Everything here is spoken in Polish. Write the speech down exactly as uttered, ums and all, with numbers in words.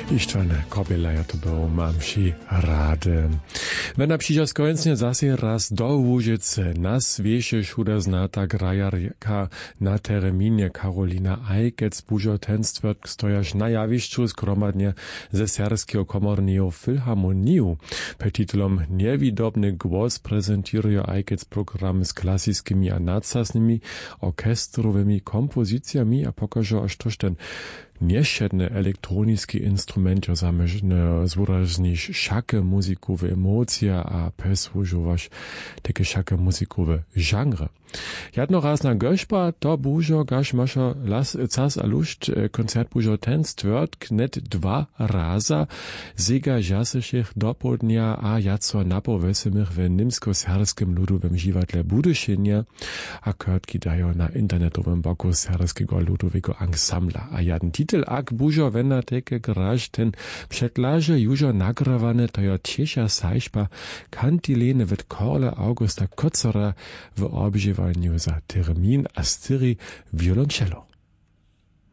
Ištvan Kobila to był mam wsi rady. Wena przyjdzie skończnie zase raz do Łużycy. Nas wiesie szuda znata grajarka na terminie Karolina Ajkec bužo ten stwierk stojasz na jawiszczu zgromadnie ze Serskiego komornego Filharmoniju. Per titulom Niewidobny głos prezentuje Ajkec program z klasyckimi a nadsasnymi orkestrowymi kompozycjami, a pokaże aż toż ten nieszedny elektroniski instrument, jo zamierzne zwyraźnić szakę muzikowe emocje, a pesłużować takie szakę muzikowe genre. Jednorazna gośba to bužo, gaž maša las cas a lušt, koncert bužo ten stvrtk net dva raza, zega jasešich dopodnia a jaco napovesemich w nimsko-serskim ludowym živatle Budyšinje, a krtki dajo na internetowym boku serskiego ludowego ansambla. A jeden titel ak bužo vena teke graž ten předlaže južo nagrawane to jo tieša sajšba kantilene vid Korle Augusta Kocera w obživaniu za termin a styri violoncello.